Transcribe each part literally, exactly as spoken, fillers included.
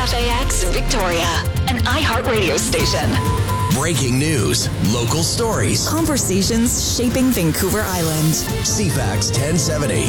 F A X Victoria, an iHeart radio station. Breaking news, local stories, conversations shaping Vancouver Island. C FAX ten seventy.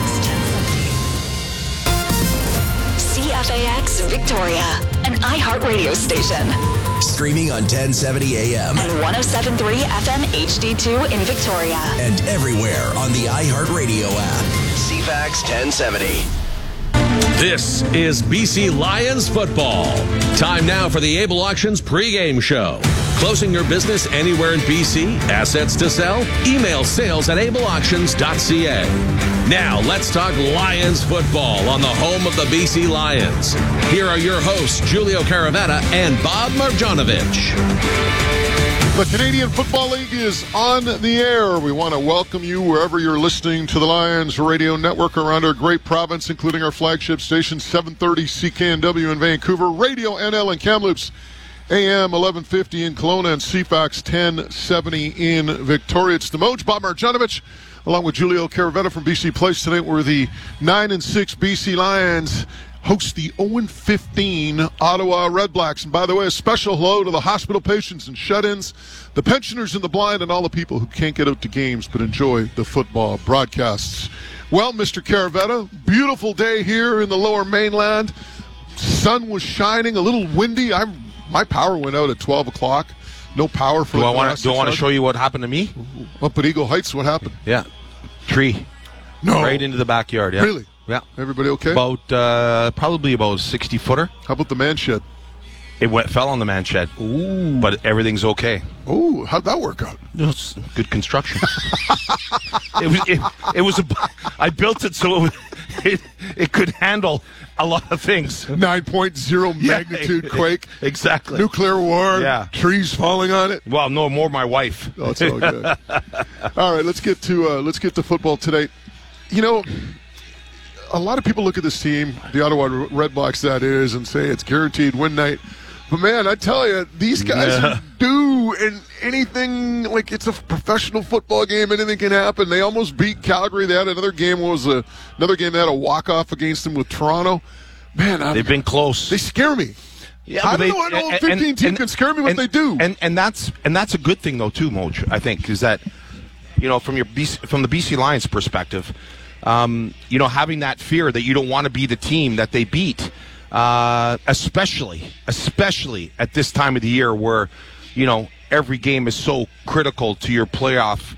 C F A X Victoria, an iHeart radio station. Streaming on ten seventy A M. And one oh seven point three F M H D two in Victoria. And everywhere on the iHeart Radio app. C FAX ten seventy. This is B C Lions football. Time now for the Able Auctions pregame show. Closing your business anywhere in B C? Assets to sell? Email sales at able auctions dot c a. Now let's talk Lions football on the home of the B C Lions. Here are your hosts, Julio Caravetta and Bob Marjanovic. The Canadian Football League is on the air. We want to welcome you wherever you're listening to the Lions Radio Network around our great province, including our flagship station, seven thirty C K N W in Vancouver, Radio N L in Kamloops, A M eleven fifty in Kelowna, and C FAX ten seventy in Victoria. It's the Moj, Bob Marjanovic, along with Julio Caravetta from B C Place tonight, where the nine and six B C Lions host the oh and fifteen Ottawa Redblacks. And by the way, a special hello to the hospital patients and shut-ins, the pensioners and the blind, and all the people who can't get out to games but enjoy the football broadcasts. Well, Mister Caravetta, beautiful day here in the Lower Mainland. Sun was shining, a little windy. I'm, my power went out at twelve o'clock. No power for do the I want to Do I want to show you what happened to me? Up at Eagle Heights, what happened? Yeah. Tree. No. Right into the backyard, yeah. Really? Yeah. Everybody okay? About, uh, probably about a sixty footer. How about the man shed? It went, fell on the man shed. Ooh. But everything's okay. Ooh, how'd that work out? It was good construction. it was, it, it was a, I built it so it, was, it, it could handle a lot of things. nine point oh magnitude yeah, quake. Exactly. Nuclear war. Yeah. Trees falling on it. Well, no, more my wife. Oh, it's all good. All right, let's get to uh, let's get to football today. You know, a lot of people look at this team, the Ottawa Redblacks that is, and say it's guaranteed win night. But man, I tell you, these guys yeah. are due, and anything, like, it's a professional football game, anything can happen. They almost beat Calgary. They had another game, what was a, another game they had a walk-off against them with Toronto. Man, I'm, they've been close. They scare me. Yeah, I don't they, know, an old and, fifteen and, team and, can scare me what and, they do. And and that's and that's a good thing though too, Moj. I think is that, you know, from your B C, from the B C Lions perspective, um, you know, having that fear that you don't want to be the team that they beat, uh, especially especially at this time of the year where, you know, every game is so critical to your playoff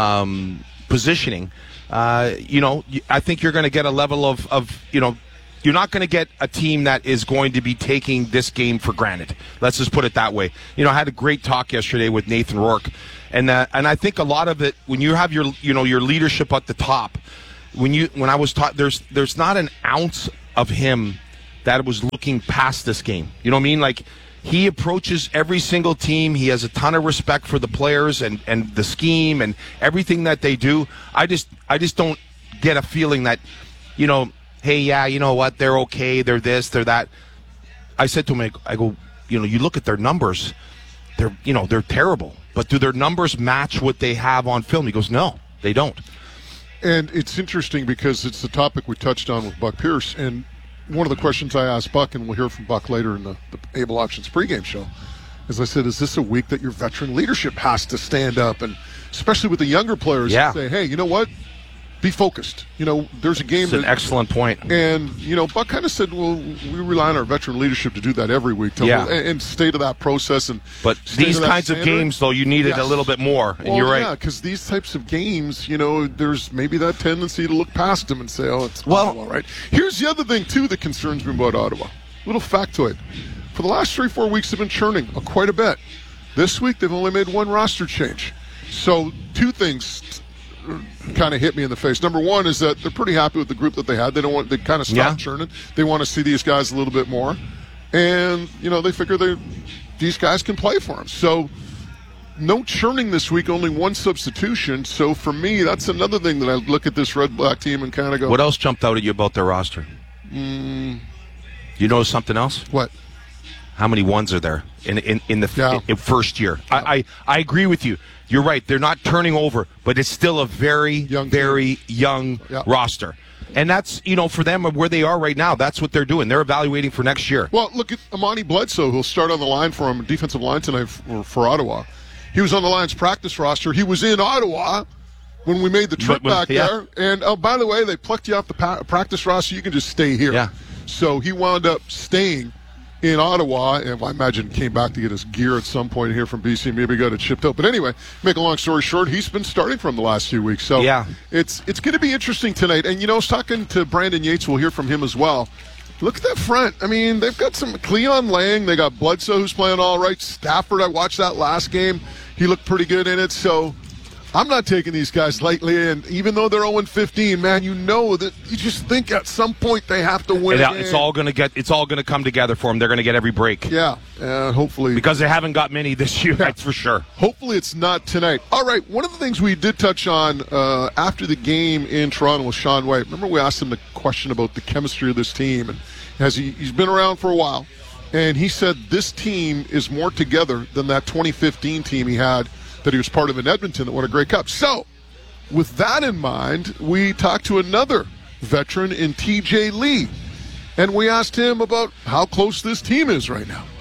um, positioning. Uh, you know, I think you're going to get a level of of you know. You're not going to get a team that is going to be taking this game for granted. Let's just put it that way. You know, I had a great talk yesterday with Nathan Rourke, and uh, and I think a lot of it, when you have your you know your leadership at the top, when you when I was taught, there's there's not an ounce of him that was looking past this game. You know what I mean? Like, he approaches every single team. He has a ton of respect for the players and, and the scheme and everything that they do. I just I just don't get a feeling that, you know, hey, yeah, you know what, they're okay, they're this, they're that. I said to him, I go, you know, you look at their numbers, they're, you know, they're terrible. But do their numbers match what they have on film? He goes, no, they don't. And it's interesting because it's the topic we touched on with Buck Pierce. And one of the questions I asked Buck, and we'll hear from Buck later in the, the Able Auctions pregame show, is I said, is this a week that your veteran leadership has to stand up? And especially with the younger players, yeah. say, hey, you know what? Be focused. You know, there's a game. It's an that, excellent point. And, you know, Buck kind of said, well, we rely on our veteran leadership to do that every week. To yeah. and, and stay to that process. And But these kinds standard. of games, though, you need it yes. a little bit more. And well, you're right. Yeah, because these types of games, you know, there's maybe that tendency to look past them and say, oh, it's well, Ottawa, right? Here's the other thing, too, that concerns me about Ottawa. Little factoid. For the last three, four weeks, they've been churning uh, quite a bit. This week, they've only made one roster change. So, two things kind of hit me in the face. Number one is that they're pretty happy with the group that they had. They don't want, they kind of stopped yeah. churning. They want to see these guys a little bit more. And, you know, they figure they these guys can play for them. So, no churning this week, only one substitution. So, for me, that's another thing that I look at this Red Black team and kind of go. What else jumped out at you about their roster? Mm, you notice something else? What? How many ones are there in in, in the yeah. in, in first year? I, I, I agree with you. You're right. They're not turning over, but it's still a very, young very young yeah. roster. And that's, you know, for them where they are right now, that's what they're doing. They're evaluating for next year. Well, look at Amani Bledsoe, who'll start on the line for him, defensive line tonight for, for Ottawa. He was on the Lions practice roster. He was in Ottawa when we made the trip But, back yeah. there. And, oh, by the way, they plucked you off the pa- practice roster. You can just stay here. Yeah. So he wound up staying in Ottawa, and I imagine came back to get his gear at some point here from B C. Maybe got it shipped out. But anyway, make a long story short, he's been starting from the last few weeks. So yeah. it's it's going to be interesting tonight. And, you know, I was talking to Brandon Yates. We'll hear from him as well. Look at that front. I mean, they've got some Cleon Lang. They got Bledsoe, who's playing all right. Stafford, I watched that last game. He looked pretty good in it. So I'm not taking these guys lightly, and even though they're oh and fifteen, man, you know that you just think at some point they have to win. It, it's all going to get. It's all going to come together for them. They're going to get every break. Yeah, uh, hopefully because they haven't got many this year. Yeah. That's for sure. Hopefully, it's not tonight. All right, one of the things we did touch on uh, after the game in Toronto with Sean White. Remember, we asked him the question about the chemistry of this team, and has he? He's been around for a while, and he said this team is more together than that twenty fifteen team he had that he was part of in Edmonton that won a Grey Cup. So, with that in mind, we talked to another veteran in T J Lee, and we asked him about how close this team is right now.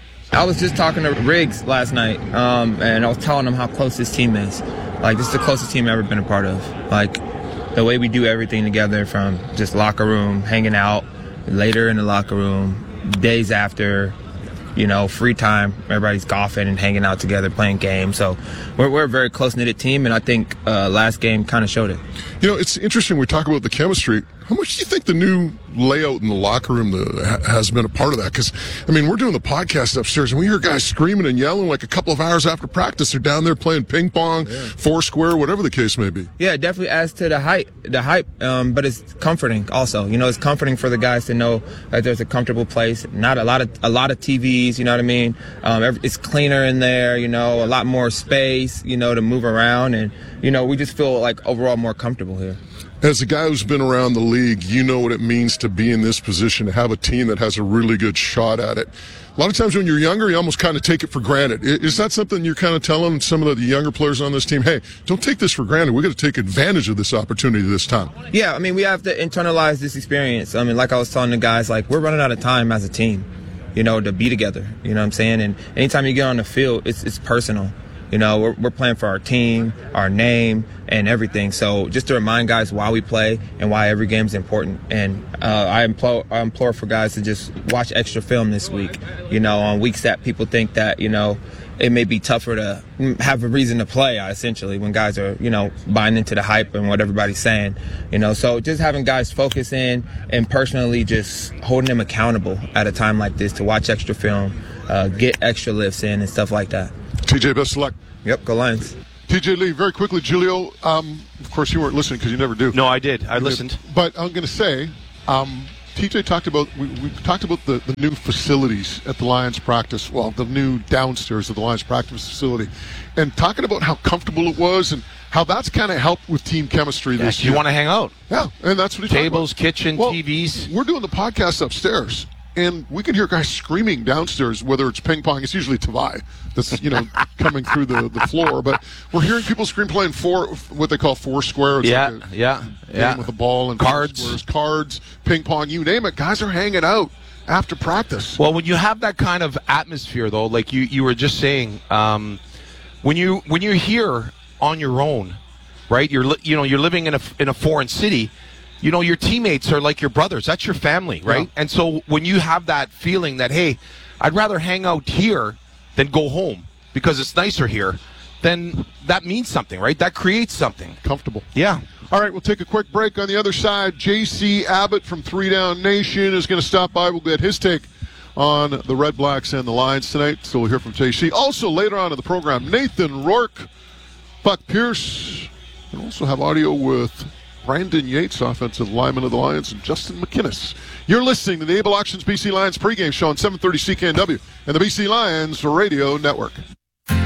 I was just talking to Riggs last night, um, and I was telling him how close this team is. Like, this is the closest team I've ever been a part of. Like, the way we do everything together, from just locker room, hanging out, later in the locker room, days after, you know, free time, everybody's golfing and hanging out together, playing games. So we're, we're a very close-knitted team, and I think uh, last game kind of showed it. You know, it's interesting we talk about the chemistry. How much do you think the new layout in the locker room the, has been a part of that? Because, I mean, we're doing the podcast upstairs, and we hear guys screaming and yelling like a couple of hours after practice. They're down there playing ping pong, yeah. four square, whatever the case may be. Yeah, it definitely adds to the hype, the hype. Um, but it's comforting also. You know, it's comforting for the guys to know that there's a comfortable place. Not a lot of a lot of T Vs. You know what I mean? Um, it's cleaner in there. You know, a lot more space. You know, to move around, and you know, we just feel like overall more comfortable here. As a guy who's been around the league, you know what it means to be in this position, to have a team that has a really good shot at it. A lot of times when you're younger, you almost kind of take it for granted. Is that something you're kind of telling some of the younger players on this team, hey, don't take this for granted. We've got to take advantage of this opportunity this time? Yeah, I mean, we have to internalize this experience. I mean, like I was telling the guys, like, we're running out of time as a team, you know, to be together. You know what I'm saying? And anytime you get on the field, it's it's personal. You know, we're, we're playing for our team, our name, and everything. So just to remind guys why we play and why every game is important. And uh, I, implore, I implore for guys to just watch extra film this week. You know, on weeks that people think that, you know, it may be tougher to have a reason to play, essentially, when guys are, you know, buying into the hype and what everybody's saying. You know, so just having guys focus in and personally just holding them accountable at a time like this to watch extra film, uh, get extra lifts in and stuff like that. T J, best of luck. Yep, go Lions. T J Lee, very quickly, Julio, um, of course you weren't listening because you never do. No, I did. I you listened. Did. But I'm going to say, um, T J talked about, we, we talked about the, the new facilities at the Lions practice, well, the new downstairs of the Lions practice facility, and talking about how comfortable it was and how that's kind of helped with team chemistry yeah, this year. You want to hang out. Yeah, and that's what he Tables, talked about. kitchen, well, T Vs. We're doing the podcast upstairs. And we can hear guys screaming downstairs, whether it's ping pong. It's usually Tavai that's, you know, coming through the, the floor. But we're hearing people scream playing four, what they call four square. It's yeah, like a yeah, yeah. game with a ball and cards, squares, cards, ping pong, you name it. Guys are hanging out after practice. Well, when you have that kind of atmosphere, though, like you, you were just saying, um, when you when you're here on your own, right? You're li- you know you're living in a in a foreign city. You know, your teammates are like your brothers. That's your family, right? Yeah. And so when you have that feeling that, hey, I'd rather hang out here than go home because it's nicer here, then that means something, right? That creates something. Comfortable. Yeah. All right, we'll take a quick break. On the other side, J C Abbott from Three Down Nation is going to stop by. We'll get his take on the Red Blacks and the Lions tonight. So we'll hear from J C. Also, later on in the program, Nathan Rourke, Buck Pierce, and also have audio with Brandon Yates, offensive lineman of the Lions, and Justin McInnes. You're listening to the Able Auctions B C Lions pregame show on seven thirty C K N W and the B C Lions Radio Network.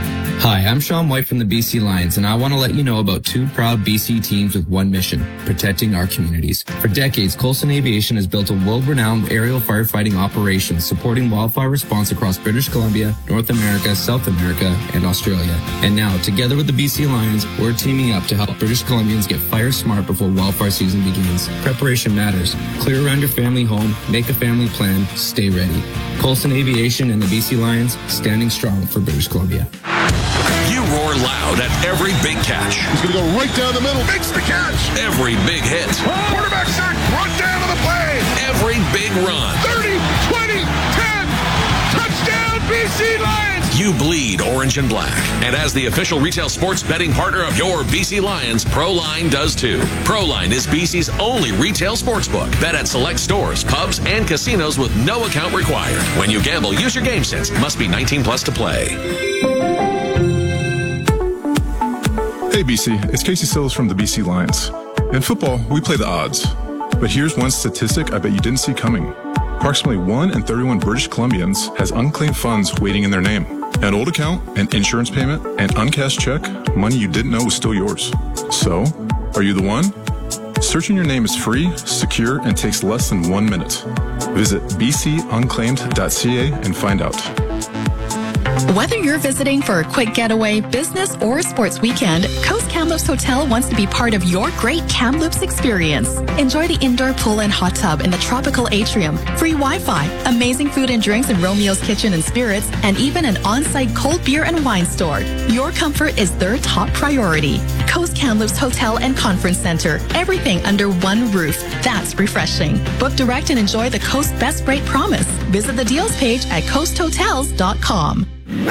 Hi, I'm Sean White from the B C Lions, and I want to let you know about two proud B C teams with one mission, protecting our communities. For decades, Coulson Aviation has built a world-renowned aerial firefighting operation supporting wildfire response across British Columbia, North America, South America, and Australia. And now, together with the B C Lions, we're teaming up to help British Columbians get fire smart before wildfire season begins. Preparation matters. Clear around your family home, make a family plan, stay ready. Coulson Aviation and the B C Lions, standing strong for British Columbia. You roar loud at every big catch. He's going to go right down the middle. Makes the catch. Every big hit. Quarterback sack. Run down to the play. Every big run. thirty, twenty, ten. Touchdown, B C Lions. You bleed orange and black. And as the official retail sports betting partner of your B C Lions, ProLine does too. ProLine is B C's only retail sportsbook. Bet at select stores, pubs, and casinos with no account required. When you gamble, use your game sense. Must be nineteen plus to play. Hey B C, it's Casey Sills from the B C Lions. In football, we play the odds. But here's one statistic I bet you didn't see coming. Approximately one in thirty-one British Columbians has unclaimed funds waiting in their name. An old account, an insurance payment, an uncashed check, money you didn't know was still yours. So, are you the one? Searching your name is free, secure, and takes less than one minute. Visit b c unclaimed dot c a and find out. Whether you're visiting for a quick getaway, business, or sports weekend, Coast Kamloops Hotel wants to be part of your great Kamloops experience. Enjoy the indoor pool and hot tub in the tropical atrium, free Wi-Fi, amazing food and drinks in Romeo's Kitchen and Spirits, and even an on-site cold beer and wine store. Your comfort is their top priority. Coast Kamloops Hotel and Conference Center. Everything under one roof. That's refreshing. Book direct and enjoy the Coast Best Rate Promise. Visit the deals page at coast hotels dot com.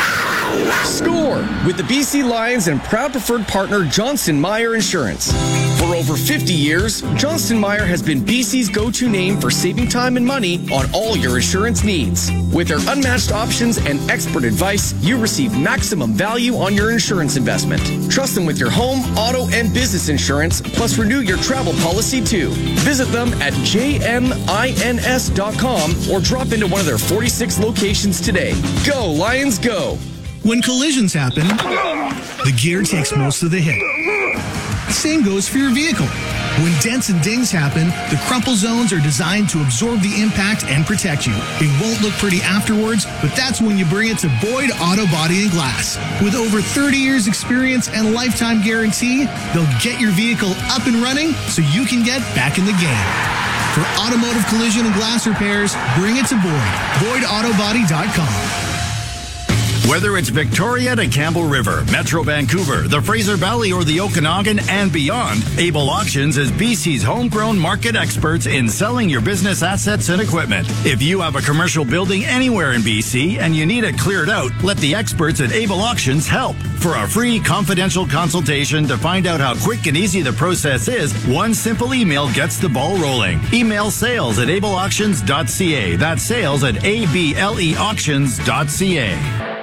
Score with the B C Lions and proud preferred partner Johnston Meyer Insurance. For over fifty years, Johnston Meyer has been B C's go-to name for saving time and money on all your insurance needs. With their unmatched options and expert advice, you receive maximum value on your insurance investment. Trust them with your home, auto, and business insurance, plus renew your travel policy too. Visit them at j m i n s dot com or drop into one of their forty-six locations today. Go, Lions, go! When collisions happen, the gear takes most of the hit. Same goes for your vehicle. When dents and dings happen, the crumple zones are designed to absorb the impact and protect you. It won't look pretty afterwards, but that's when you bring it to Boyd Auto Body and Glass. With over thirty years experience and lifetime guarantee, they'll get your vehicle up and running so you can get back in the game. For automotive collision and glass repairs, bring it to Boyd. Boyd auto body dot com. Whether it's Victoria to Campbell River, Metro Vancouver, the Fraser Valley, or the Okanagan and beyond, Able Auctions is B C's homegrown market experts in selling your business assets and equipment. If you have a commercial building anywhere in B C and you need it cleared out, let the experts at Able Auctions help. For a free confidential consultation to find out how quick and easy the process is, one simple email gets the ball rolling. Email sales at able auctions dot c a. That's sales at a b l e auctions dot c a.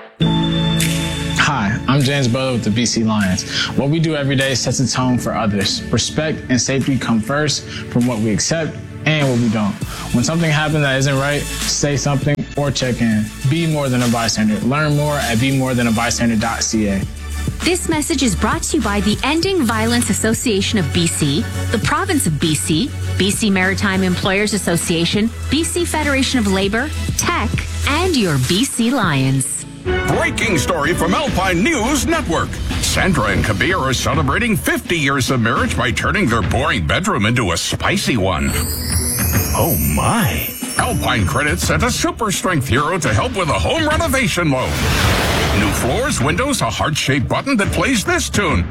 Hi, I'm James Butler with the B C Lions. What we do every day sets a tone for others. Respect and safety come first from what we accept and what we don't. When something happens that isn't right, say something or check in. Be more than a bystander. Learn more at be more than a bystander dot c a. This message is brought to you by the Ending Violence Association of B C, the Province of B C, B C Maritime Employers Association, B C Federation of Labor, Tech, and your B C Lions. Breaking story from Alpine News Network. Sandra and Kabir are celebrating fifty years of marriage by turning their boring bedroom into a spicy one. Oh my. Alpine Credit sent a super strength hero to help with a home renovation loan. New floors, windows, a heart-shaped button that plays this tune.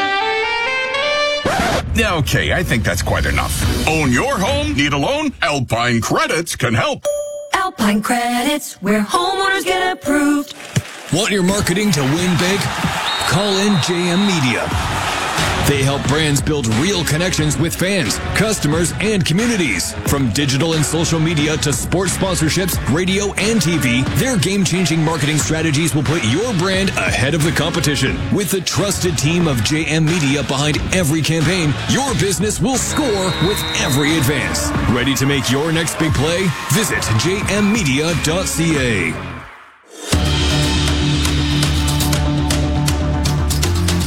Okay, I think that's quite enough. Own your home? Need a loan? Alpine Credits can help. Alpine Credits, where homeowners get approved. Want your marketing to win big? Call in J M Media. They help brands build real connections with fans, customers, and communities. From digital and social media to sports sponsorships, radio, and T V, their game-changing marketing strategies will put your brand ahead of the competition. With the trusted team of J M Media behind every campaign, your business will score with every advance. Ready to make your next big play? Visit j m media dot c a.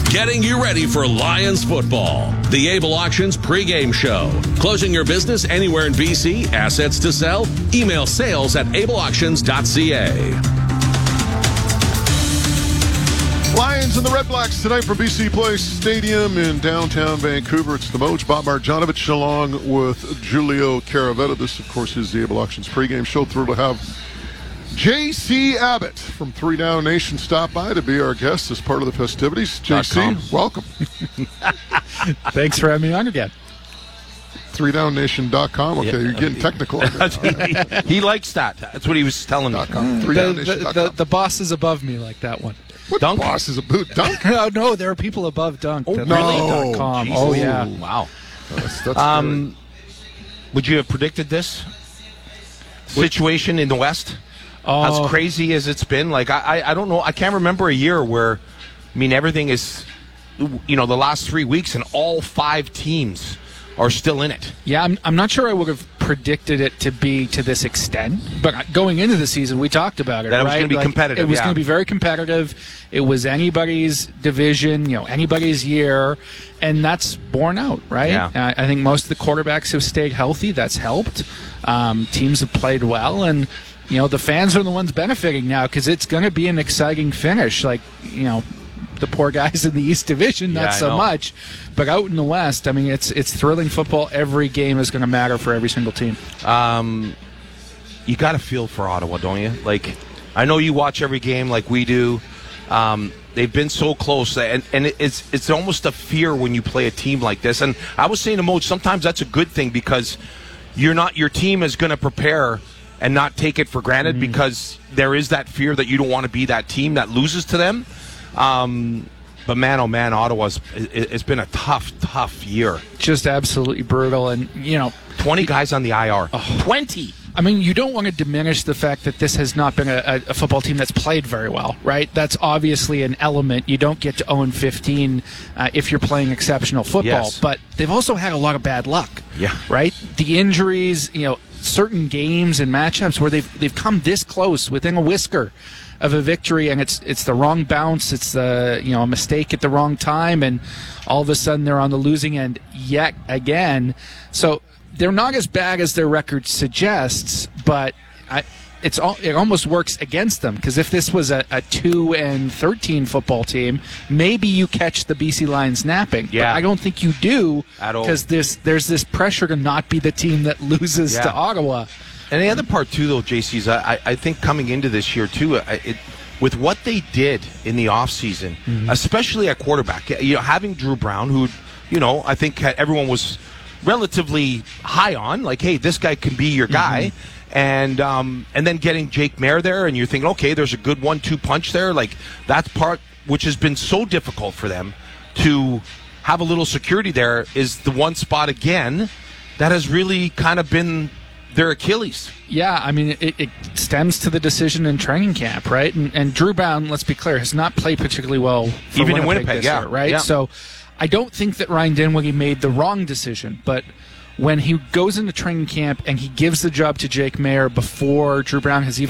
getting you ready for Lions football. The Able Auctions pregame show. Closing your business anywhere in B C, assets to sell? Email sales at able auctions dot c a. Lions and the Red Blacks tonight from B C Place Stadium in downtown Vancouver. It's the Moj, Bob Marjanovic, along with Julio Caravetta. This, of course, is the Able Auctions pregame show. Thrilled to have J C Abbott from Three Down Nation stop by to be our guest as part of the festivities. J C, welcome. Thanks for having me on again. three down nation dot com. Okay, yeah. You're getting technical. he, he likes that. That's what he was telling me. The, the, the, the boss is above me like that one. What Dunk? Boss is a boot Dunk? no, no, there are people above Dunk. Oh, no. .com. Oh, yeah. Ooh, wow. That's, that's um, would you have predicted this situation in the West? Oh. As crazy as it's been, like I, I, I don't know. I can't remember a year where, I mean, everything is, you know, the last three weeks and all five teams are still in it. Yeah, I'm, I'm not sure I would have predicted it to be to this extent, but going into the season, we talked about it. That it was right? going to be like, competitive. It was yeah. going to be very competitive. It was anybody's division, you know, anybody's year, and that's borne out, right? Yeah. Uh, I think most of the quarterbacks have stayed healthy. That's helped. Um, teams have played well, and you know, the fans are the ones benefiting now because it's going to be an exciting finish. Like, you know, the poor guys in the East Division, not yeah, so much. But out in the West, I mean, it's it's thrilling football. Every game is going to matter for every single team. Um, you got to feel for Ottawa, don't you? Like, I know you watch every game like we do. Um, they've been so close, and, and it's it's almost a fear when you play a team like this. And I was saying to Moj, sometimes that's a good thing because you're not your team is going to prepare and not take it for granted mm. because there is that fear that you don't want to be that team that loses to them. Um, but man, oh man, Ottawa's it's been a tough, tough year. Just absolutely brutal, and you know, twenty guys on the I R. Oh. Twenty. I mean, you don't want to diminish the fact that this has not been a, a football team that's played very well, right? That's obviously an element. You don't get to oh and fifteen uh, if you're playing exceptional football, yes. but they've also had a lot of bad luck. Yeah. Right? The injuries, you know, certain games and matchups where they've they've come this close within a whisker of a victory, and it's it's the wrong bounce, it's the you know a mistake at the wrong time, and all of a sudden they're on the losing end yet again. So they're not as bad as their record suggests, but I, it's all, it almost works against them because if this was a, a two and thirteen football team, maybe you catch the B C Lions napping. Yeah, but I don't think you do at all because this there's this pressure to not be the team that loses yeah. to Ottawa. And the other part, too, though, J C, is I, I think coming into this year, too, it, with what they did in the offseason, mm-hmm. especially at quarterback, you know, having Drew Brown, who, you know, I think everyone was relatively high on, like, hey, this guy can be your guy. Mm-hmm. And um, and then getting Jake Maier there, and you're thinking, okay, there's a good one two punch there. Like, that's part which has been so difficult for them to have a little security there is the one spot, again, that has really kind of been their Achilles. Yeah, I mean, it, it stems to the decision in training camp, right? And, and Drew Brown, let's be clear, has not played particularly well for even Winnipeg in Winnipeg, this yeah, year, right? Yeah. So I don't think that Ryan Dinwiddie made the wrong decision, but when he goes into training camp and he gives the job to Jake Maier before Drew Brown has even